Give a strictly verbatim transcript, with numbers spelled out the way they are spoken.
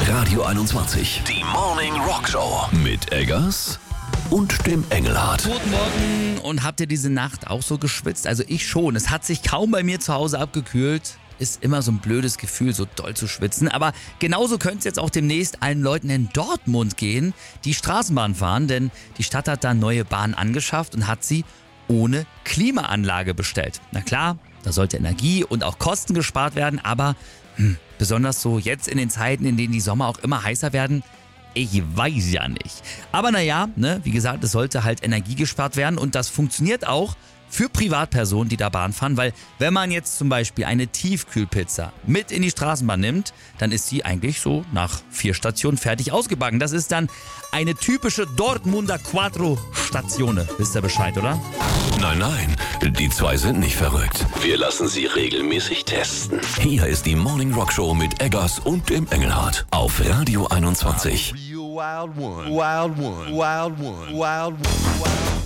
Radio einundzwanzig. Die Morning Rock Show mit Eggers und dem Engelhardt. Guten Morgen. Und habt ihr diese Nacht auch so geschwitzt? Also ich schon. Es hat sich kaum bei mir zu Hause abgekühlt. Ist immer so ein blödes Gefühl, so doll zu schwitzen. Aber genauso könnte es jetzt auch demnächst allen Leuten in Dortmund gehen, die Straßenbahn fahren. Denn die Stadt hat da neue Bahnen angeschafft und hat sie ohne Klimaanlage bestellt. Na klar, da sollte Energie und auch Kosten gespart werden. Aber hm, besonders so jetzt in den Zeiten, in denen die Sommer auch immer heißer werden, ich weiß ja nicht. Aber naja, ne, wie gesagt, es sollte halt Energie gespart werden und das funktioniert auch für Privatpersonen, die da Bahn fahren, weil wenn man jetzt zum Beispiel eine Tiefkühlpizza mit in die Straßenbahn nimmt, dann ist sie eigentlich so nach vier Stationen fertig ausgebacken. Das ist dann eine typische Dortmunder Quattro Statione. Wisst ihr Bescheid, oder? Nein, nein, die zwei sind nicht verrückt. Wir lassen sie regelmäßig testen. Hier ist die Morning Rock Show mit Eggers und dem Engelhardt auf Radio einundzwanzig. Wild one, wild one, wild one, wild one, wild one.